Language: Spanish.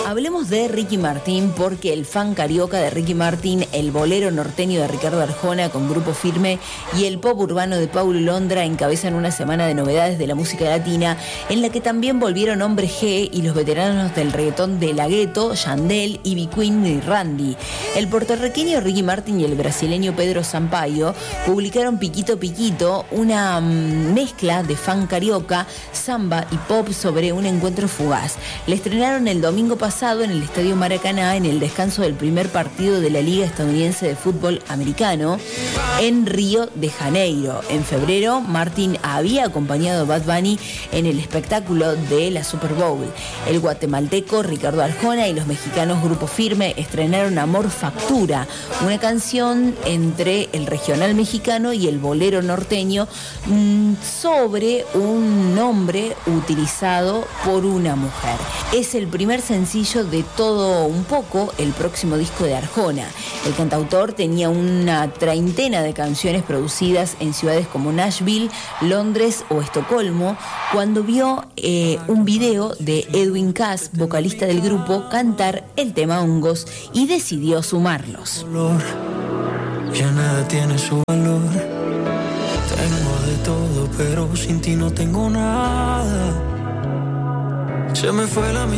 Hablemos de Ricky Martin porque el fan carioca de Ricky Martin, el bolero norteño de Ricardo Arjona con Grupo Firme y el pop urbano de Paulo Londra encabezan una semana de novedades de la música latina en la que también volvieron Hombre G y los veteranos del reggaetón de La Ghetto, Yandel, Ivy Queen y Randy. El puertorriqueño Ricky Martin y el brasileño Pedro Sampaio publicaron Piquito Piquito, una mezcla de fan carioca, samba y pop sobre un encuentro fugaz. Le estrenaron el domingo pasado en el Estadio Maracaná en el descanso del primer partido de la Liga Estadounidense de Fútbol Americano en Río de Janeiro. En febrero, Martin había acompañado a Bad Bunny en el espectáculo de la Super Bowl. El guatemalteco Ricardo Arjona y los mexicanos Grupo Firme estrenaron Amor Factura, una canción entre el regional mexicano y el bolero norteño sobre un nombre utilizado por una mujer. Es el primer sencillo de Todo un poco, el próximo disco de Arjona. El cantautor tenía una treintena de canciones producidas en ciudades como Nashville, Londres o Estocolmo, cuando vio un video de Edwin Cass, vocalista del grupo, cantar el tema Hongos y decidió sumarlos. Ya nada tiene su valor. Tengo de todo, pero sin ti no tengo nada. Se me fue la mitad